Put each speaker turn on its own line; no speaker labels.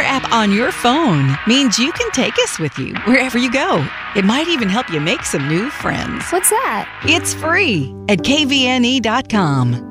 app on your phone means you can take us with you wherever you go. It might even help you make some new friends.
What's that?
It's free at kvne.com.